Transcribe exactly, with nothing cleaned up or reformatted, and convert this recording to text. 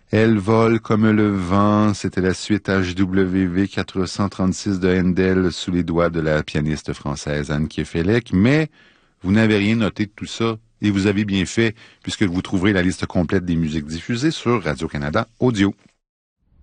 Elle vole comme le vent, c'était la suite H W V quatre cent trente-six de Handel sous les doigts de la pianiste française Anne Kiefelec, mais vous n'avez rien noté de tout ça, et vous avez bien fait, puisque vous trouverez la liste complète des musiques diffusées sur Radio-Canada Audio.